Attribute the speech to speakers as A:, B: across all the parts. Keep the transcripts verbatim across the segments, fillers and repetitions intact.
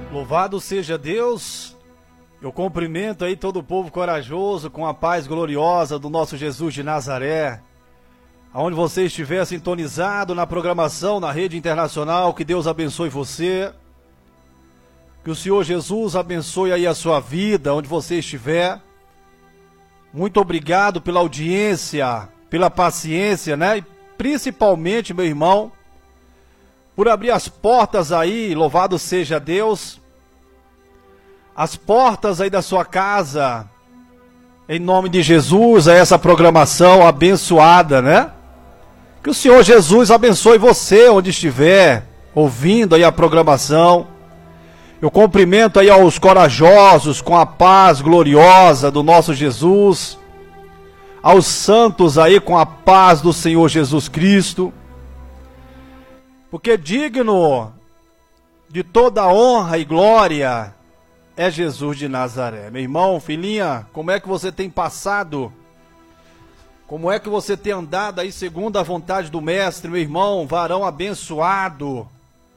A: Louvado seja Deus. Eu cumprimento aí todo o povo corajoso com a paz gloriosa do nosso Jesus de Nazaré. Aonde você estiver sintonizado na programação, na rede internacional, que Deus abençoe você. Que o Senhor Jesus abençoe aí a sua vida, onde você estiver. Muito obrigado pela audiência, pela paciência, né? E principalmente, meu irmão, por abrir as portas aí, louvado seja Deus, as portas aí da sua casa, em nome de Jesus, a essa programação abençoada, né? Que o Senhor Jesus abençoe você onde estiver, ouvindo aí a programação. Eu cumprimento aí aos corajosos com a paz gloriosa do nosso Jesus, aos santos aí com a paz do Senhor Jesus Cristo, porque digno de toda honra e glória é Jesus de Nazaré. Meu irmão, filhinha, como é que você tem passado? Como é que você tem andado aí segundo a vontade do Mestre, meu irmão, varão abençoado?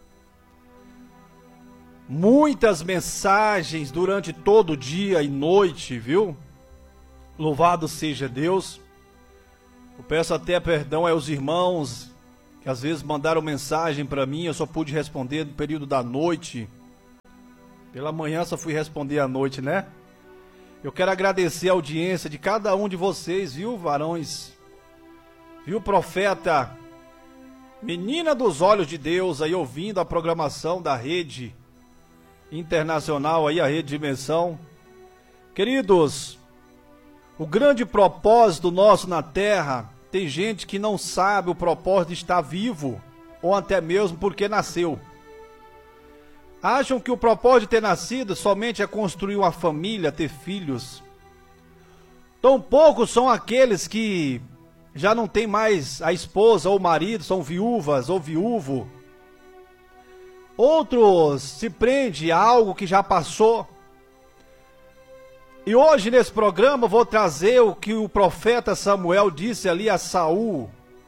A: Muitas mensagens durante todo o dia e noite, viu? Louvado seja Deus. Eu peço até perdão aos irmãos que às vezes mandaram mensagem para mim, eu só pude responder no período da noite. Pela manhã só fui responder à noite, né? Eu quero agradecer a audiência de cada um de vocês, viu, varões? Viu, profeta? Menina dos olhos de Deus, aí ouvindo a programação da rede internacional, aí a Rede Dimensão. Queridos, o grande propósito nosso na Terra, tem gente que não sabe o propósito de estar vivo, ou até mesmo porque nasceu. Acham que o propósito de ter nascido somente é construir uma família, ter filhos. Tão poucos são aqueles que já não tem mais a esposa ou o marido, são viúvas ou viúvo. Outros se prendem a algo que já passou. E hoje nesse programa eu vou trazer o que o profeta Samuel disse ali a Saul.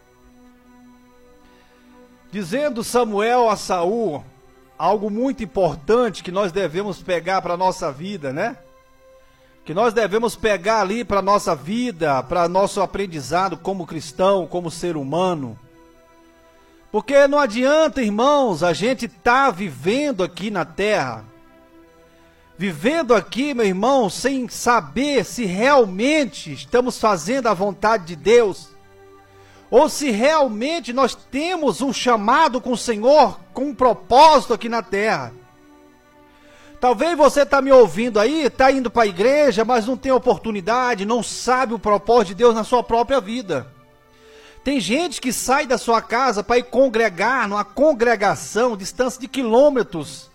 A: Dizendo Samuel a Saul algo muito importante que nós devemos pegar para a nossa vida, né? Que nós devemos pegar ali para a nossa vida, para nosso aprendizado como cristão, como ser humano. Porque não adianta, irmãos, a gente tá vivendo aqui na terra, vivendo aqui, meu irmão, sem saber se realmente estamos fazendo a vontade de Deus, ou se realmente nós temos um chamado com o Senhor, com um propósito aqui na terra. Talvez você está me ouvindo aí, está indo para a igreja, mas não tem oportunidade, não sabe o propósito de Deus na sua própria vida. Tem gente que sai da sua casa para ir congregar numa congregação, distância de quilômetros.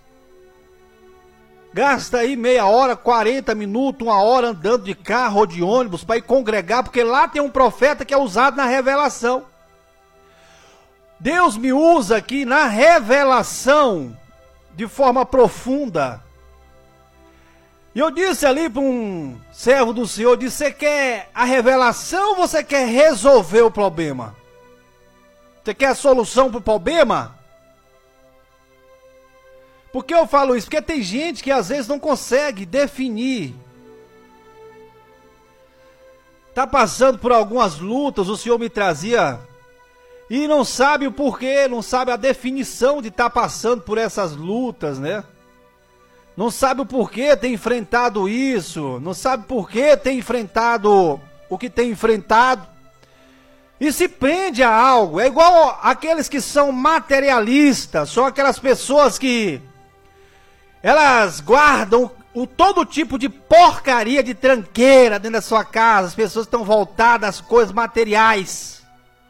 A: Gasta aí meia hora, quarenta minutos, uma hora andando de carro ou de ônibus para ir congregar, porque lá tem um profeta que é usado na revelação. Deus me usa aqui na revelação de forma profunda. E eu disse ali para um servo do Senhor, disse, você quer a revelação ou você quer resolver o problema? Você quer a solução para o problema? Por que eu falo isso? Porque tem gente que às vezes não consegue definir. Está passando por algumas lutas, o Senhor me trazia, e não sabe o porquê, não sabe a definição de estar passando por essas lutas, né? Não sabe o porquê tem enfrentado isso, não sabe por que tem enfrentado o que tem enfrentado, e se prende a algo. É igual aqueles que são materialistas, são aquelas pessoas que elas guardam o, todo tipo de porcaria, de tranqueira dentro da sua casa. As pessoas estão voltadas às coisas materiais.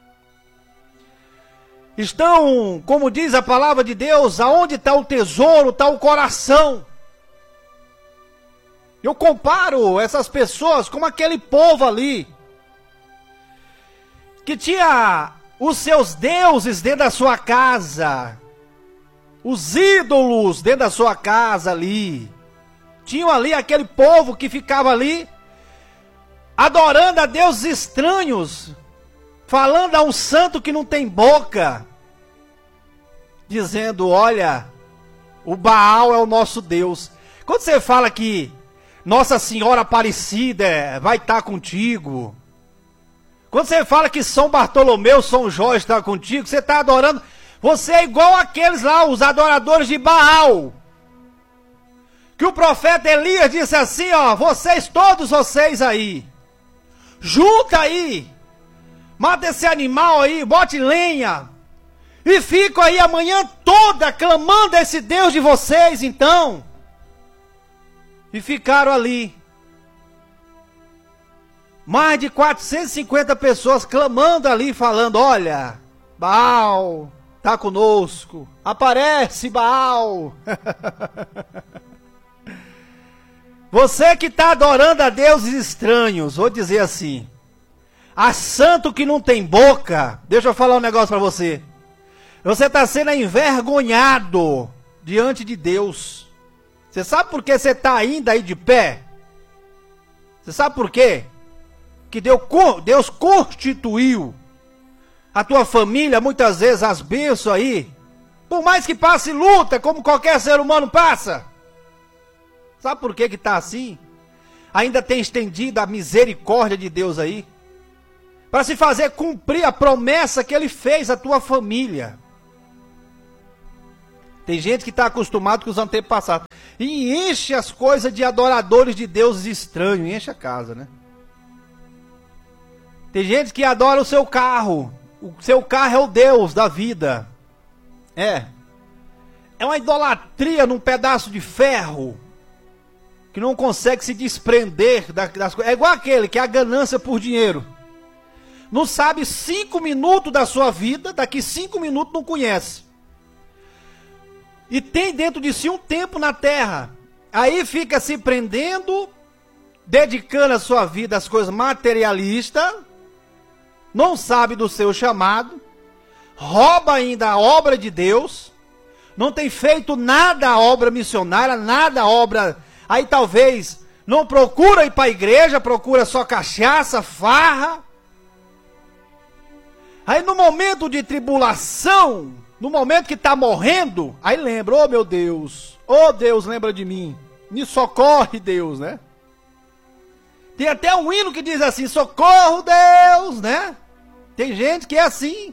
A: Estão, como diz a palavra de Deus, aonde está o tesouro, está o coração. Eu comparo essas pessoas com aquele povo ali, que tinha os seus deuses dentro da sua casa, os ídolos dentro da sua casa ali. Tinham ali aquele povo que ficava ali, adorando a deuses estranhos, falando a um santo que não tem boca, dizendo, olha, O Baal é o nosso Deus. Quando você fala que Nossa Senhora Aparecida vai estar contigo, quando você fala que São Bartolomeu, São Jorge está contigo, você está adorando, você é igual aqueles lá, os adoradores de Baal. Que o profeta Elias disse assim, ó, vocês, todos vocês aí, junta aí, mata esse animal aí, bote lenha, e fico aí a manhã toda clamando a esse Deus de vocês, então. E ficaram ali. Mais de quatrocentas e cinquenta pessoas clamando ali, falando, olha, Baal está conosco, aparece Baal. Você que está adorando a deuses estranhos, vou dizer assim, a santo que não tem boca, deixa eu falar um negócio para você. Você está sendo envergonhado diante de Deus. Você sabe por que você está ainda aí de pé? Você sabe por quê? Que Deus, Deus constituiu a tua família, muitas vezes as bênçãos aí, por mais que passe luta, como qualquer ser humano passa. Sabe por que que está assim? Ainda tem estendido a misericórdia de Deus aí, para se fazer cumprir a promessa que Ele fez à tua família. Tem gente que está acostumado com os antepassados, e enche as coisas de adoradores de deuses estranhos, enche a casa, né? Tem gente que adora o seu carro, o seu carro é o Deus da vida. É. É uma idolatria num pedaço de ferro, que não consegue se desprender das coisas. É igual aquele que é a ganância por dinheiro. Não sabe cinco minutos da sua vida, daqui cinco minutos não conhece. E tem dentro de si um tempo na terra. Aí fica se prendendo, dedicando a sua vida às coisas materialistas, não sabe do seu chamado, rouba ainda a obra de Deus, não tem feito nada a obra missionária, nada a obra, aí talvez não procura ir para a igreja, procura só cachaça, farra. Aí no momento de tribulação, no momento que está morrendo, aí lembra, oh meu Deus, oh Deus, lembra de mim, me socorre Deus, né? Tem até um hino que diz assim, socorro Deus, né? Tem gente que é assim.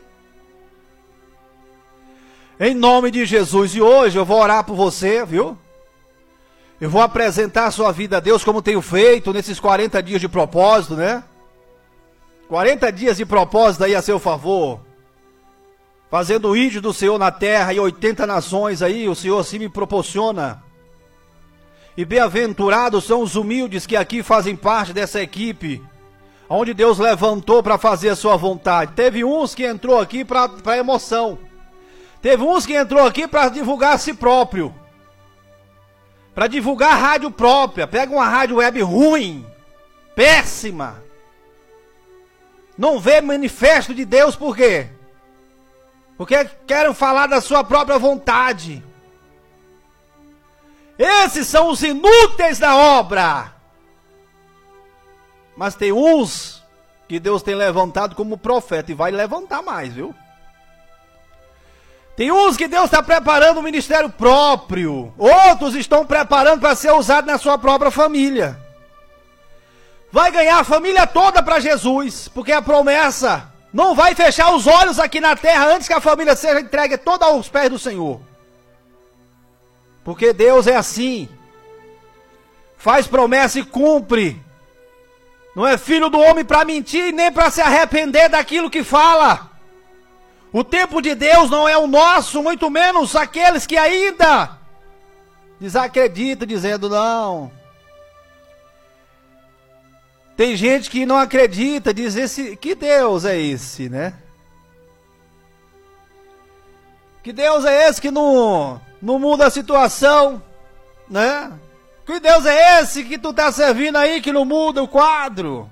A: Em nome de Jesus, e hoje eu vou orar por você, viu? Eu vou apresentar a sua vida a Deus como tenho feito nesses quarenta dias de propósito, né? quarenta dias de propósito aí a seu favor. Fazendo o ídolo do Senhor na terra e oitenta nações aí, o Senhor assim me proporciona. E bem-aventurados são os humildes que aqui fazem parte dessa equipe, onde Deus levantou para fazer a sua vontade. Teve uns que entrou aqui para emoção. Teve uns que entrou aqui para divulgar a si próprio. Para divulgar a rádio própria. Pega uma rádio web ruim, péssima. Não vê manifesto de Deus, por quê? Porque querem falar da sua própria vontade. Esses são os inúteis da obra. Mas tem uns que Deus tem levantado como profeta, e vai levantar mais, viu? Tem uns que Deus está preparando um ministério próprio. Outros estão preparando para ser usado na sua própria família. Vai ganhar a família toda para Jesus, porque a promessa não vai fechar os olhos aqui na terra antes que a família seja entregue toda aos pés do Senhor. Porque Deus é assim. Faz promessa e cumpre. Não é filho do homem para mentir, nem para se arrepender daquilo que fala. O tempo de Deus não é o nosso, muito menos aqueles que ainda desacreditam, dizendo não. Tem gente que não acredita, diz esse, que Deus é esse, né? Que Deus é esse que não, não muda a situação, né? Que Deus é esse que tu tá servindo aí que não muda o quadro?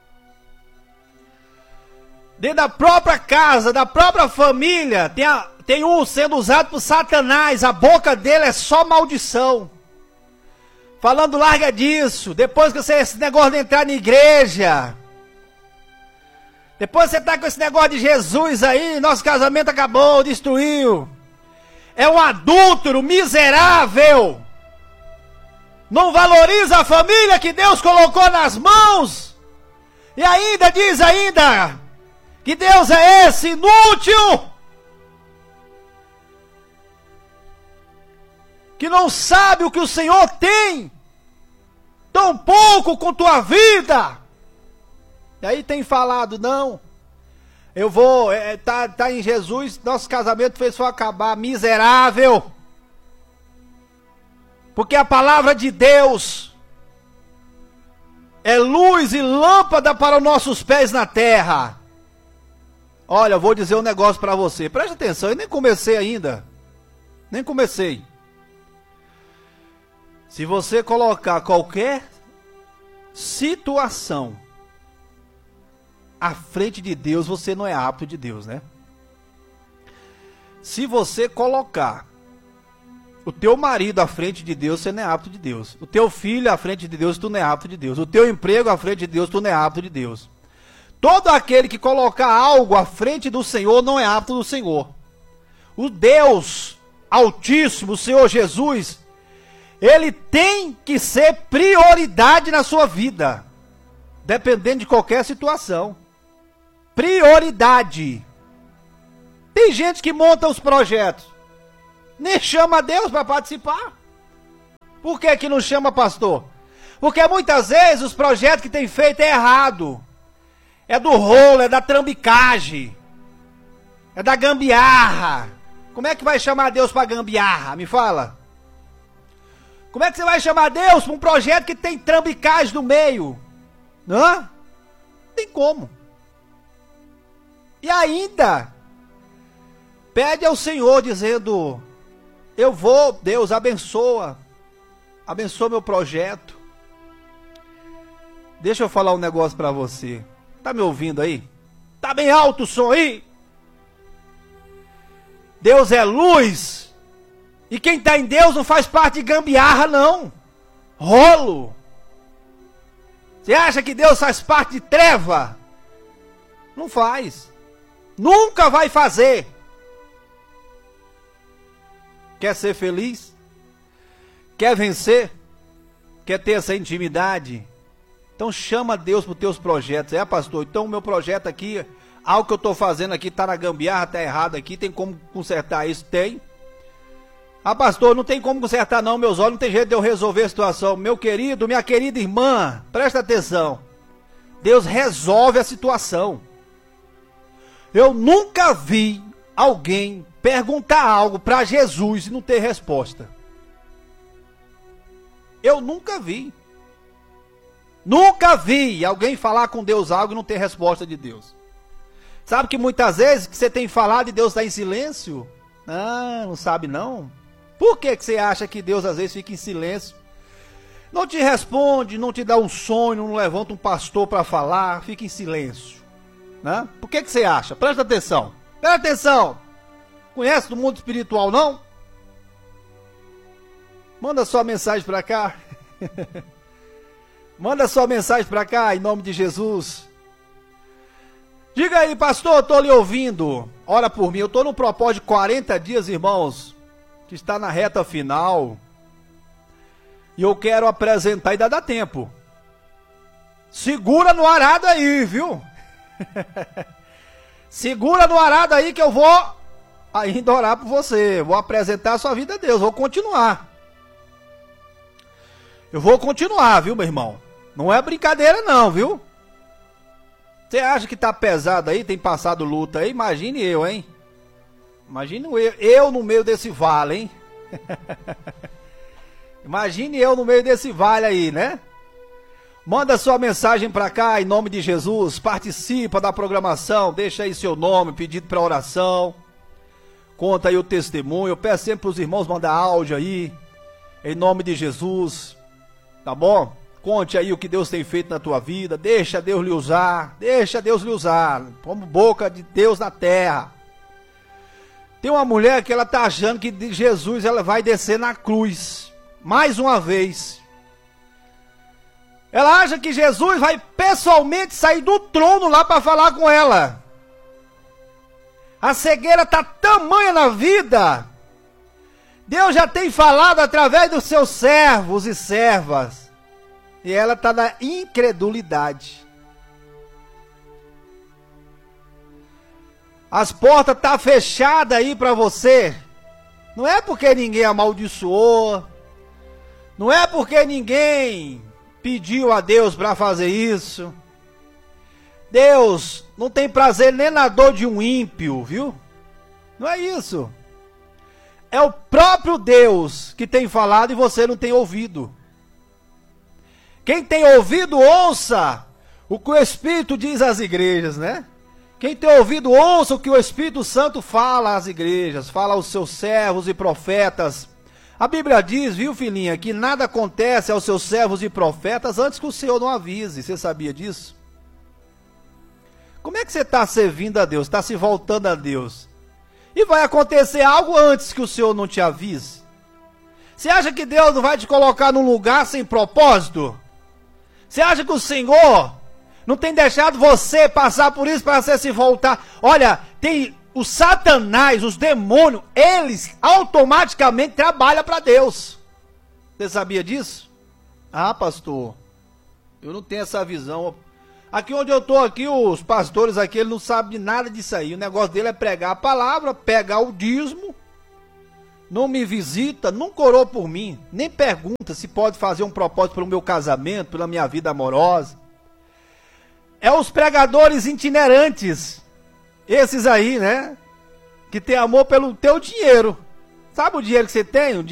A: Dentro da própria casa, da própria família, tem, a, tem um sendo usado por Satanás, a boca dele é só maldição. Falando larga disso, depois que você, esse negócio de entrar na igreja, depois você tá com esse negócio de Jesus aí, nosso casamento acabou, destruiu. é um adúltero, miserável. Não valoriza a família que Deus colocou nas mãos. E ainda diz ainda que Deus é esse inútil, que não sabe o que o Senhor tem, tão pouco com tua vida. E aí tem falado, não, eu vou, é, tá, tá em Jesus, nosso casamento fez só acabar, miserável. Porque a palavra de Deus é luz e lâmpada para os nossos pés na terra. Olha, eu vou dizer um negócio para você, preste atenção, eu nem comecei ainda, nem comecei. Se você colocar qualquer situação à frente de Deus, você não é apto de Deus, né? Se você colocar o teu marido à frente de Deus, você não é apto de Deus. O teu filho à frente de Deus, tu não é apto de Deus. O teu emprego à frente de Deus, tu não é apto de Deus. Todo aquele que colocar algo à frente do Senhor não é apto do Senhor. O Deus Altíssimo, o Senhor Jesus, Ele tem que ser prioridade na sua vida, dependendo de qualquer situação. Prioridade. Tem gente que monta os projetos, nem chama Deus para participar. Por que que não chama pastor? Porque muitas vezes os projetos que tem feito é errado. É do rolo, é da trambicagem, é da gambiarra. Como é que vai chamar Deus para gambiarra? Me fala. Como é que você vai chamar Deus para um projeto que tem trambicagem no meio? Hã? Não tem como. E ainda pede ao Senhor dizendo: eu vou, Deus, abençoa, abençoa meu projeto. Deixa eu falar um negócio para você. Tá me ouvindo aí? Tá bem alto o som aí? Deus é luz. E quem está em Deus não faz parte de gambiarra, não. Rolo. Você acha que Deus faz parte de treva? Não faz. Nunca vai fazer. Quer ser feliz? Quer vencer? Quer ter essa intimidade? Então chama Deus para os teus projetos. É, pastor, então o meu projeto aqui, algo que eu estou fazendo aqui está na gambiarra, está errado aqui, tem como consertar isso? Tem. Ah, pastor, não tem como consertar não, meus olhos, não tem jeito de eu resolver a situação. Meu querido, minha querida irmã, presta atenção. Deus resolve a situação. Eu nunca vi alguém perguntar algo para Jesus e não ter resposta. Eu nunca vi. Nunca vi alguém falar com Deus algo e não ter resposta de Deus. Sabe que muitas vezes que você tem falado e Deus está em silêncio? Ah, não sabe não? Por que que você acha que Deus às vezes fica em silêncio? Não te responde, não te dá um sonho, não levanta um pastor para falar, fica em silêncio, né? Por que que você acha? Presta atenção, presta atenção. Conhece do mundo espiritual, não? Manda sua mensagem para cá. Manda sua mensagem para cá, em nome de Jesus. Diga aí, pastor, eu estou lhe ouvindo. Ora por mim, eu estou no propósito de quarenta dias, irmãos, que está na reta final. E eu quero apresentar, ainda dá tempo. Segura no arado aí, viu? Segura no arado aí que eu vou ainda orar por você. Vou apresentar a sua vida a Deus, vou continuar. Eu vou continuar, viu, meu irmão? Não é brincadeira não, viu? Você acha que tá pesado aí, tem passado luta aí? Imagine eu, hein? Imagine eu, eu no meio desse vale, hein? Imagine eu no meio desse vale aí, né? Manda sua mensagem pra cá, em nome de Jesus. Participa da programação, deixa aí seu nome, pedido pra oração. Conta aí o testemunho. Eu peço sempre pros irmãos mandar áudio aí, em nome de Jesus. Tá bom? Conte aí o que Deus tem feito na tua vida. Deixa Deus lhe usar. Deixa Deus lhe usar. Como boca de Deus na terra. Tem uma mulher que ela tá achando que de Jesus ela vai descer na cruz. Mais uma vez. Ela acha que Jesus vai pessoalmente sair do trono lá para falar com ela. A cegueira tá tamanha na vida Deus já tem falado através dos seus servos e servas. E ela está na incredulidade. As portas estão tá fechadas aí para você. Não é porque ninguém amaldiçoou. Não é porque ninguém pediu a Deus para fazer isso. Deus não tem prazer nem na dor de um ímpio, viu? Não é isso. É o próprio Deus que tem falado e você não tem ouvido. Quem tem ouvido, ouça o que o Espírito diz às igrejas, né? Quem tem ouvido, ouça o que o Espírito Santo fala às igrejas, fala aos seus servos e profetas. A Bíblia diz, viu, filhinha, que nada acontece aos seus servos e profetas antes que o Senhor não avise. Você sabia disso? Como é que você está servindo a Deus? Está se voltando a Deus? E vai acontecer algo antes que o Senhor não te avise? Você acha que Deus não vai te colocar num lugar sem propósito? Você acha que o Senhor não tem deixado você passar por isso para você se voltar? Olha, tem os satanás, os demônios, eles automaticamente trabalham para Deus. Você sabia disso? Ah, pastor, eu não tenho essa visão. Aqui onde eu estou aqui, os pastores aqui, eles não sabem de nada disso aí. O negócio dele é pregar a palavra, pegar o dízimo, não me visita, nunca orou por mim, nem pergunta se pode fazer um propósito para o meu casamento, pela minha vida amorosa. É os pregadores itinerantes, esses aí, né, que tem amor pelo teu dinheiro. Sabe o dinheiro que você tem? O